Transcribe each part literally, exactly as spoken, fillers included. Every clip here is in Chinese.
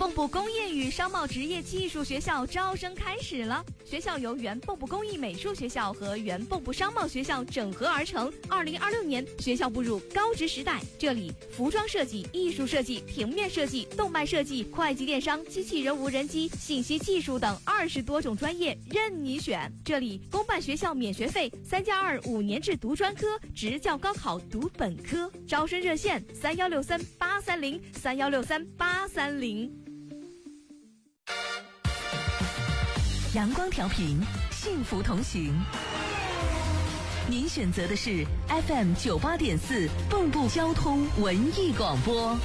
蚌埠工业与商贸职业技术学校招生开始了。学校由原蚌埠工艺美术学校和原蚌埠商贸学校整合而成。二零二六年，学校步入高职时代，这里服装设计、艺术设计、平面设计、动漫设计、会计电商、机器人无人机、信息技术等二十多种专业任你选。这里公办学校免学费，三加二五年制读专科，职教高考读本科。招生热线：三幺六三八三零三幺六三八三零。 阳光调频，幸福同行。您选择的是 F M 九八点四蚌埠交通文艺广播。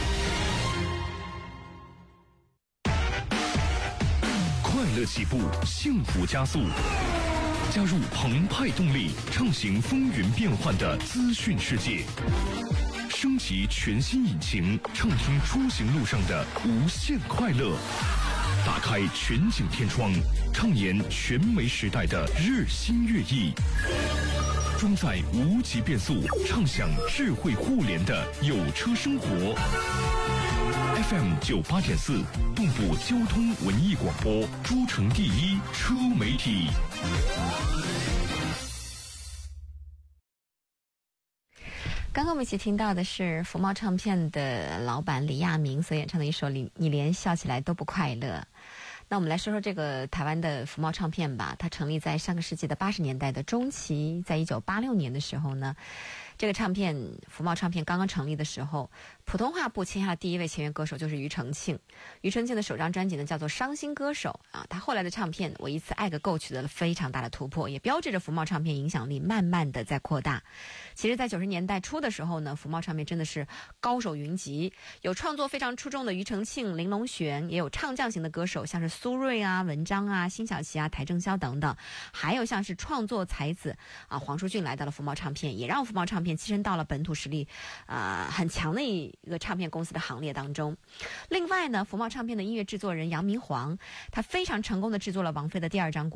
快乐起步，幸福加速。加入澎湃动力，畅行风云变幻的资讯世界。升级全新引擎，畅听出行路上的无限快乐。打开全景天窗，畅言全媒时代的日新月异。装载无极变速，畅享智慧互联的有车生活。F M 九八点四，蚌埠交通文艺广播，诸城第一车媒体。 刚刚我们一起听到的是福茂唱片的老板李亚明所演唱的一首《你连笑起来都不快乐》。那我们来说说这个台湾的福茂唱片吧。它成立在上个世纪的八十年代的中期，在一九八六年的时候呢，这个唱片福茂唱片刚刚成立的时候，普通话部签下第一位签约歌手就是庾澄庆。庾澄庆的首张专辑呢叫做《伤心歌手》啊，他后来的唱片《我一次爱个够》取得了非常大的突破，也标志着福茂唱片影响力慢慢的在扩大。其实在九十年代初的时候呢，福茂唱片真的是高手云集，有创作非常出众的庾澄庆、林隆璇，也有唱将型的歌手，像是苏芮啊、文章啊、辛晓琪啊、邰正宵等等，还有像是创作才子啊黄舒骏来到了福茂唱片，也让福茂唱片跻身到了本土实力啊、呃、很强的一个唱片公司的行列当中。另外呢，福茂唱片的音乐制作人杨明煌，他非常成功的制作了王菲的第二张